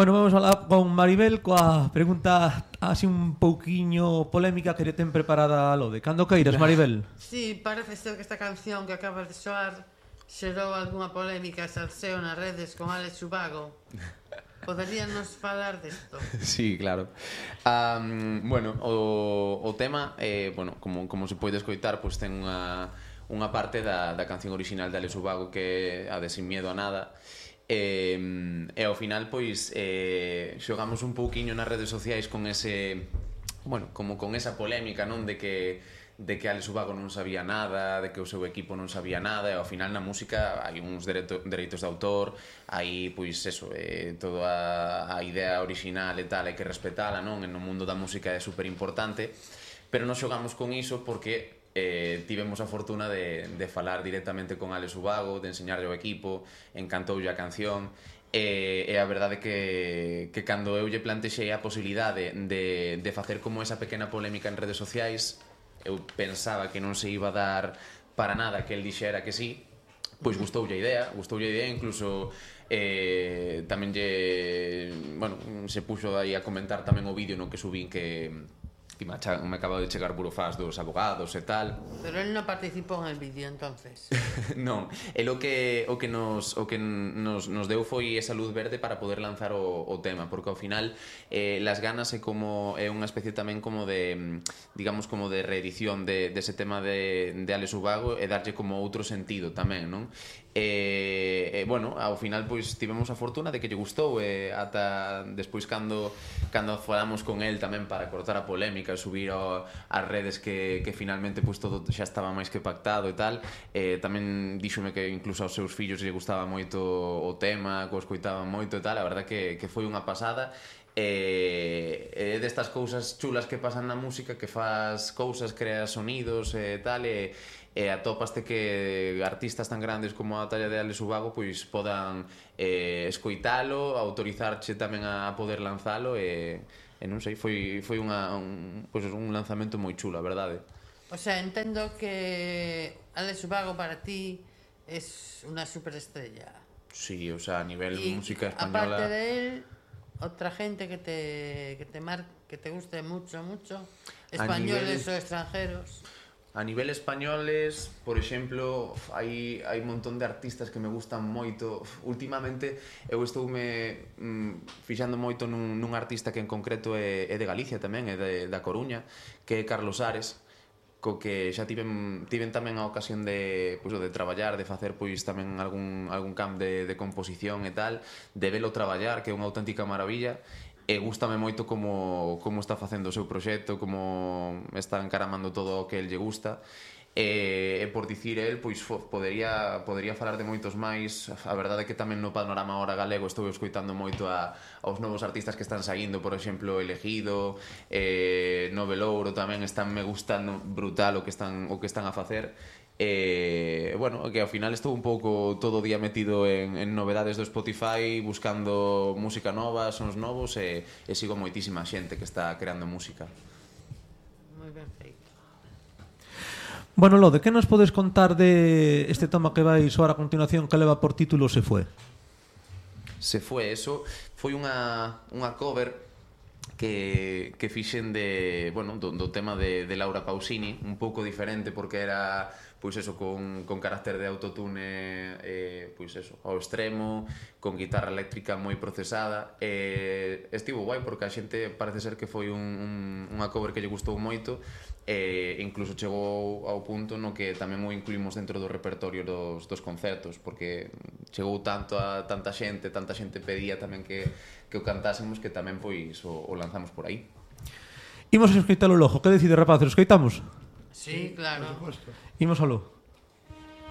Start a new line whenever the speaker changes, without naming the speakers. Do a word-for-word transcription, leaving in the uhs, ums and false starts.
Bueno, vamos a falar con Maribel coa pregunta así un pouquiño polémica que lle ten preparada a Lode. Cando queiras, Maribel.
Sí, parece ser que esta canción que acabas de soar xerou algunha polémica e salseo nas redes con Álex Ubago. Poderíanos falar desto?
Sí, claro. Um, bueno, o, o tema, eh, bueno, como, como se pode escoitar, pois ten unha, unha parte da, da canción original de Álex Ubago que é a de Sin miedo a nada. E, e ao final, pois, eh, xogamos un pouquiño nas redes sociais con ese, bueno, como con esa polémica, non, de que de que Álex Ubago non sabía nada, de que o seu equipo non sabía nada, e ao final na música hai uns dereito, dereitos de autor, hai, pois, eso, eh, toda a idea original e tal, hai que respetala, non? E no mundo da música é super importante, pero non xogamos con iso porque eh, tivemos a fortuna de, de falar directamente con Álex Ubago, de enseñarlle ao equipo, encantoulle a canción, e, e a verdade que, que cando eu lle plantexei a posibilidade de, de facer como esa pequena polémica en redes sociais, eu pensaba que non se iba a dar para nada que el dixera que sí, pois gustoulle a idea, gustoulle a idea, incluso eh, tamén lle, bueno, se puxo aí a comentar tamén o vídeo no que subín que que me, acha, me acaba de chegar burofás dos abogados e tal.
Pero él non participou en el vídeo, entonces.
Non, el o que o que nos o que nos nos deu foi esa luz verde para poder lanzar o, o tema, porque ao final eh, las ganas é como é unha especie tamén como de, digamos, como de reedición de dese de tema de de Álex Ubago e darlle como outro sentido tamén, non? E, e bueno, ao final pois tivemos a fortuna de que lle gustou e ata despois cando cando falamos con el tamén para cortar a polémica e subir ao, as redes que, que finalmente pois todo xa estaba máis que pactado e tal, e tamén díxome que incluso aos seus fillos lle gustaba moito o tema, que o escoitaban moito e tal, a verdad que, que foi unha pasada. E é destas cousas chulas que pasan na música, que faz cousas, creas sonidos e tal, e, e atopaste que artistas tan grandes como a talla de Álex Ubago pois podan eh, escoitalo, autorizarche tamén a poder lanzalo e, e non sei, foi, foi unha, un, pois un lanzamento moi chulo, a verdade.
O sea, entendo que Álex Ubago para ti é unha superestrella.
Sí, o sea, a nivel
y
música española.
Aparte de él, otra gente que te que te mar, que te guste mucho, mucho, españoles nivel, o extranjeros.
A nivel españoles, por exemplo, hai hai un montón de artistas que me gustan moito. Últimamente eu estoume mm, fixando moito nun, nun artista que en concreto é, é de Galicia tamén, é de, da Coruña, que é Carlos Ares, co que xa tiven, tiven tamén a ocasión de, pois, de traballar, de facer pois tamén algún, algún camp de, de composición e tal, de velo traballar, que é unha auténtica maravilla, e gústame moito como, como está facendo o seu proxecto, como está encaramando todo o que el lle gusta, e, e por dicir el, pois podería, podería falar de moitos máis. A verdade é que tamén no panorama ahora galego estou escoitando moito a, aos novos artistas que están saindo, por exemplo, Elegido, eh, Novelouro tamén están me gustando brutal o que están o que están a facer. E, bueno, que ao final estou un pouco todo o día metido en, en novedades do Spotify, buscando música nova, sons novos, e, e sigo moitísima xente que está creando música.
Moi ben feito.
Bueno, Lode, que nos podes contar de este tema que vai soar a continuación que leva por título Se Fue?
Se Fue, eso foi unha, unha cover que, que fixen de, bueno, do, do tema de, de Laura Pausini, un pouco diferente porque era pois eso, con, con carácter de autotune eh, pois eso, ao extremo, con guitarra eléctrica moi procesada, e estivo guai porque a xente parece ser que foi un, un, unha cover que lle gustou moito, e incluso chegou ao punto no que tamén o incluímos dentro do repertorio dos, dos concertos, porque chegou tanto a tanta xente, tanta xente pedía tamén que, que o cantásemos, que tamén pois o, o lanzamos por aí.
Imos a escoitalo logo, que decide, rapaces, escoitamos?
Sí, claro.
Imos ao logo.